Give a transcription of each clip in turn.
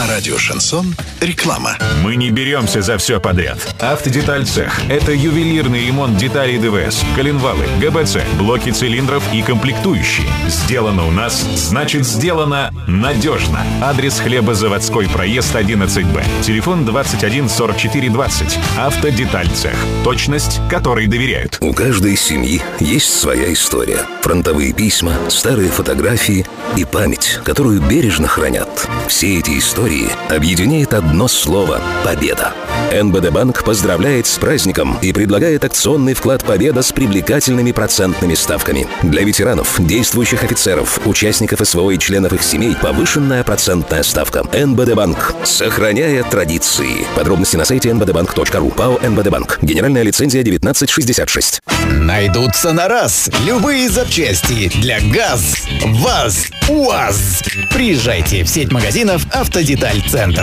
радио «Шансон» реклама. Мы не беремся за все подряд. Автодеталь Цех – это ювелирный ремонт деталей ДВС, коленвалы, ГБЦ, блоки цилиндров и комплектующие. Сделано у нас, значит сделано надежно. Адрес: Хлебозаводской проезд 11Б. Телефон 21 44 20. Автодеталь Цех. Точность, которой доверяют. У каждой семьи есть своя история. Фронтовые письма, старые фотографии и память, которую бережно хранят. Все эти истории объединяет одно слово – победа. НБД Банк поздравляет с праздником и предлагает акционный вклад «Победа» с привлекательными процентными ставками. Для ветеранов, действующих офицеров, участников СВО и членов их семей повышенная процентная ставка. НБД Банк. Сохраняя традиции. Подробности на сайте nbdbank.ru. ПАО НБД Банк. Генеральная лицензия 1966. Найдутся на раз любые запчасти для ГАЗ, ВАЗ, УАЗ. Приезжайте в сеть магазинов «Автодеталь Центр».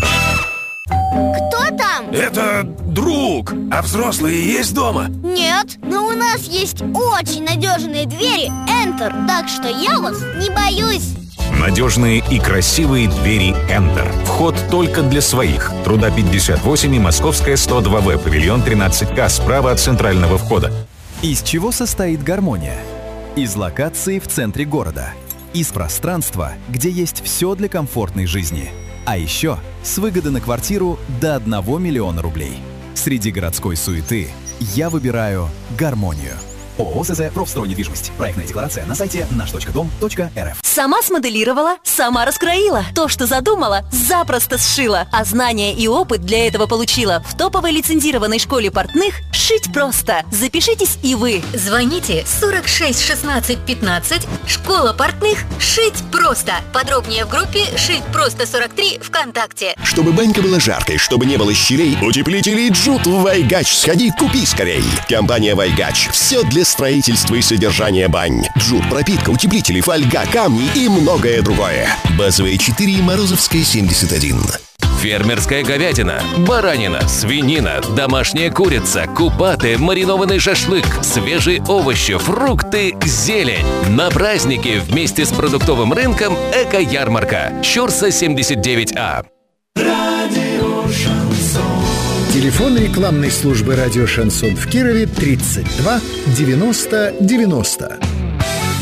Кто там? Это друг. А взрослые есть дома? Нет, но у нас есть очень надежные двери Enter, так что я вас не боюсь. Надежные и красивые двери Enter. Вход только для своих. Труда 58 и Московская 102В, павильон 13К, справа от центрального входа. Из чего состоит гармония? Из локации в центре города. Из пространства, где есть все для комфортной жизни. А еще с выгоды на квартиру до 1 миллиона рублей. Среди городской суеты я выбираю гармонию. ООО СЗ «Профстрой недвижимость». Проектная декларация на сайте наш.дом.рф. Сама смоделировала, сама раскроила. То, что задумала, запросто сшила. А знания и опыт для этого получила в топовой лицензированной школе портных «Шить просто». Запишитесь и вы. Звоните 46 16 15. Школа портных «Шить просто». Подробнее в группе «Шить просто 43» ВКонтакте. Чтобы банька была жаркой, чтобы не было щелей, утеплители Джут в Вайгач. Сходи, купи скорей. Компания Вайгач. Все для строительства и содержания бань. Джут, пропитка, утеплители, фольга, камни и многое другое. Базовая 4, Морозовская 71. Фермерская говядина, баранина, свинина, домашняя курица, кубаты, маринованный шашлык, свежие овощи, фрукты, зелень. На праздники вместе с продуктовым рынком «Эко-ярмарка». Щурса 79А. Телефон рекламной службы «Радио Шансон» в Кирове 32 90 90.